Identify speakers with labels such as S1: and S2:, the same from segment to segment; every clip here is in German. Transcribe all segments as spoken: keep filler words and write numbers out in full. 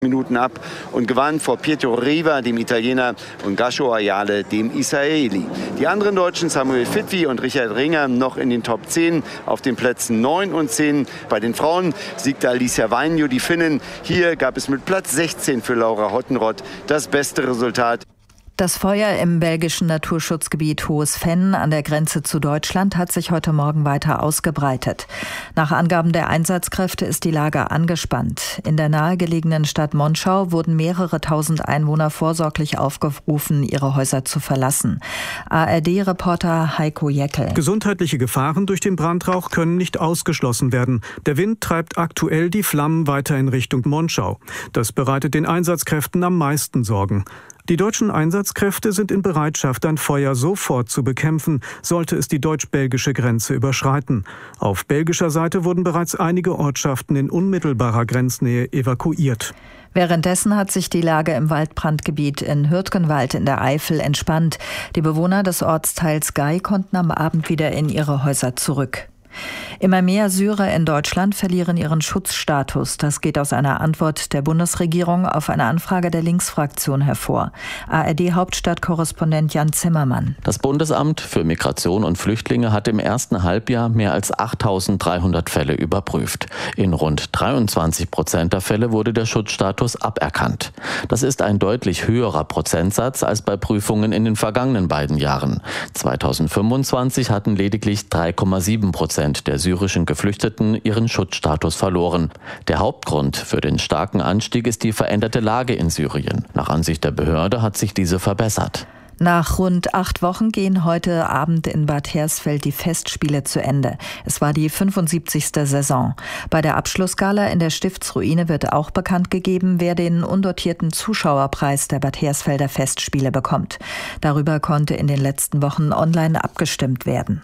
S1: Minuten ab und gewann vor Pietro Riva, dem Italiener, und Gasho Ayale, dem Israeli. Die anderen Deutschen, Samuel Fitwi und Richard Ringer, noch in den Top zehn auf den Plätzen neun und zehn. Bei den Frauen siegte Alicia Vainio, die Finnin. Hier gab es mit Platz sechzehn für Laura Hottenrott das beste Resultat.
S2: Das Feuer im belgischen Naturschutzgebiet Hohes Venn an der Grenze zu Deutschland hat sich heute Morgen weiter ausgebreitet. Nach Angaben der Einsatzkräfte ist die Lage angespannt. In der nahegelegenen Stadt Monschau wurden mehrere tausend Einwohner vorsorglich aufgerufen, ihre Häuser zu verlassen. A R D-Reporter Heiko Jeckel.
S3: Gesundheitliche Gefahren durch den Brandrauch können nicht ausgeschlossen werden. Der Wind treibt aktuell die Flammen weiter in Richtung Monschau. Das bereitet den Einsatzkräften am meisten Sorgen. Die deutschen Einsatzkräfte sind in Bereitschaft, ein Feuer sofort zu bekämpfen, sollte es die deutsch-belgische Grenze überschreiten. Auf belgischer Seite wurden bereits einige Ortschaften in unmittelbarer Grenznähe evakuiert.
S2: Währenddessen hat sich die Lage im Waldbrandgebiet in Hürtgenwald in der Eifel entspannt. Die Bewohner des Ortsteils Gei konnten am Abend wieder in ihre Häuser zurück. Immer mehr Syrer in Deutschland verlieren ihren Schutzstatus. Das geht aus einer Antwort der Bundesregierung auf eine Anfrage der Linksfraktion hervor. A R D-Hauptstadtkorrespondent Jan Zimmermann.
S4: Das Bundesamt für Migration und Flüchtlinge hat im ersten Halbjahr mehr als achttausenddreihundert Fälle überprüft. In rund dreiundzwanzig Prozent der Fälle wurde der Schutzstatus aberkannt. Das ist ein deutlich höherer Prozentsatz als bei Prüfungen in den vergangenen beiden Jahren. zweitausendfünfundzwanzig hatten lediglich drei Komma sieben Prozent der syrischen Geflüchteten ihren Schutzstatus verloren. Der Hauptgrund für den starken Anstieg ist die veränderte Lage in Syrien. Nach Ansicht der Behörde hat sich diese verbessert.
S2: Nach rund acht Wochen gehen heute Abend in Bad Hersfeld die Festspiele zu Ende. Es war die fünfundsiebzigste Saison. Bei der Abschlussgala in der Stiftsruine wird auch bekannt gegeben, wer den undotierten Zuschauerpreis der Bad Hersfelder Festspiele bekommt. Darüber konnte in den letzten Wochen online abgestimmt werden.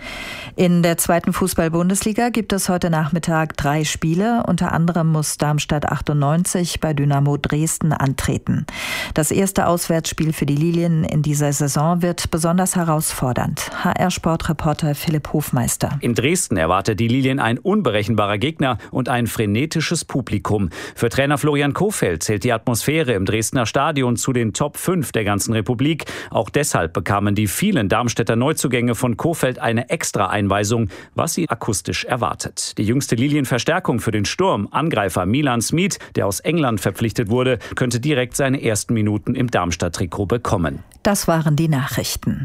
S2: In der zweiten Fußball-Bundesliga gibt es heute Nachmittag drei Spiele. Unter anderem muss Darmstadt achtundneunzig bei Dynamo Dresden antreten. Das erste Auswärtsspiel für die Lilien in dieser Saison wird besonders herausfordernd. H R-Sportreporter Philipp Hofmeister.
S5: In Dresden erwartet die Lilien ein unberechenbarer Gegner und ein frenetisches Publikum. Für Trainer Florian Kohfeldt zählt die Atmosphäre im Dresdner Stadion zu den Top fünf der ganzen Republik. Auch deshalb bekamen die vielen Darmstädter Neuzugänge von Kohfeldt eine extra Einweisung, was sie akustisch erwartet. Die jüngste Lilienverstärkung für den Sturm, Angreifer Milan Smith, der aus England verpflichtet wurde, könnte direkt seine ersten Minuten im Darmstadt-Trikot bekommen.
S2: Das waren die Nachrichten.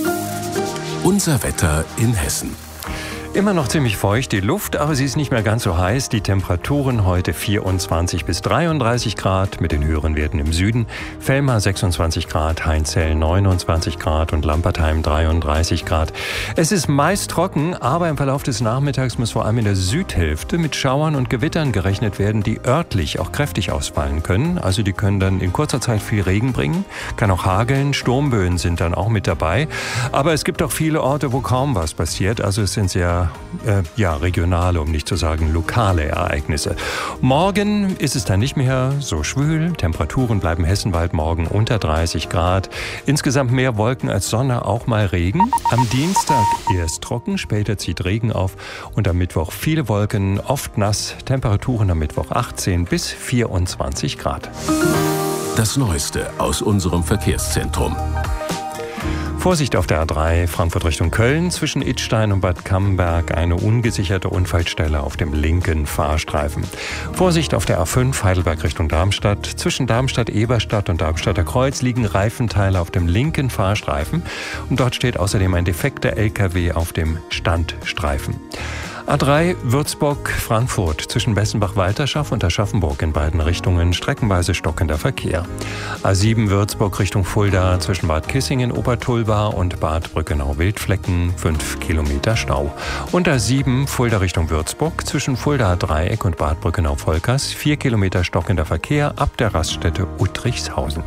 S6: Unser Wetter in Hessen.
S7: Immer noch ziemlich feucht die Luft, aber sie ist nicht mehr ganz so heiß. Die Temperaturen heute vierundzwanzig bis dreiunddreißig Grad mit den höheren Werten im Süden. Vellmar sechsundzwanzig Grad, Heinzell neunundzwanzig Grad und Lampertheim dreiunddreißig Grad. Es ist meist trocken, aber im Verlauf des Nachmittags muss vor allem in der Südhälfte mit Schauern und Gewittern gerechnet werden, die örtlich auch kräftig ausfallen können. Also die können dann in kurzer Zeit viel Regen bringen, kann auch hageln, Sturmböen sind dann auch mit dabei. Aber es gibt auch viele Orte, wo kaum was passiert. Also es sind sehr Äh, ja, regionale, um nicht zu sagen lokale Ereignisse. Morgen ist es dann nicht mehr so schwül. Temperaturen bleiben hessenweit morgen unter dreißig Grad. Insgesamt mehr Wolken als Sonne, auch mal Regen. Am Dienstag erst trocken, später zieht Regen auf. Und am Mittwoch viele Wolken, oft nass. Temperaturen am Mittwoch achtzehn bis vierundzwanzig Grad.
S6: Das Neueste aus unserem Verkehrszentrum.
S7: Vorsicht auf der A drei Frankfurt Richtung Köln. Zwischen Idstein und Bad Camberg eine ungesicherte Unfallstelle auf dem linken Fahrstreifen. Vorsicht auf der A fünf Heidelberg Richtung Darmstadt. Zwischen Darmstadt-Eberstadt und Darmstadter Kreuz liegen Reifenteile auf dem linken Fahrstreifen. Und dort steht außerdem ein defekter L K W auf dem Standstreifen. A drei Würzburg-Frankfurt zwischen Bessenbach-Walterschaft und Aschaffenburg in beiden Richtungen streckenweise stockender Verkehr. A sieben Würzburg Richtung Fulda zwischen Bad Kissingen, Obertulba und Bad Brückenau-Wildflecken fünf Kilometer Stau. Und A sieben Fulda Richtung Würzburg zwischen Fulda-Dreieck und Bad Brückenau-Volkers vier Kilometer stockender Verkehr ab der Raststätte Uttrichshausen.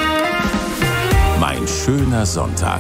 S6: Mein schöner Sonntag.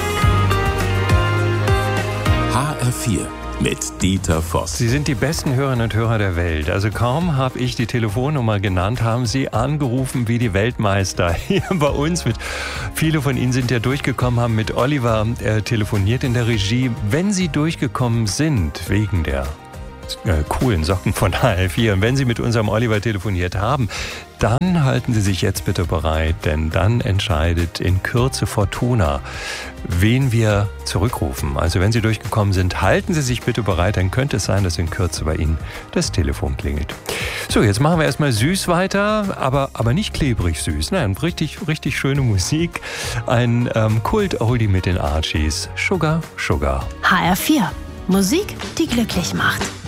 S6: H R vier. Mit Dieter Voss.
S7: Sie sind die besten Hörerinnen und Hörer der Welt. Also kaum habe ich die Telefonnummer genannt, haben Sie angerufen wie die Weltmeister hier bei uns. Mit, viele von Ihnen sind ja durchgekommen, haben mit Oliver äh, telefoniert in der Regie. Wenn Sie durchgekommen sind wegen der äh, coolen Socken von H R vier. Und wenn Sie mit unserem Oliver telefoniert haben, dann halten Sie sich jetzt bitte bereit, denn dann entscheidet in Kürze Fortuna, wen wir zurückrufen. Also wenn Sie durchgekommen sind, halten Sie sich bitte bereit, dann könnte es sein, dass in Kürze bei Ihnen das Telefon klingelt. So, jetzt machen wir erstmal süß weiter, aber, aber nicht klebrig süß. Nein, richtig, richtig schöne Musik. Ein ähm, Kult-Oldie mit den Archies. Sugar, Sugar.
S8: H R vier. Musik, die glücklich macht.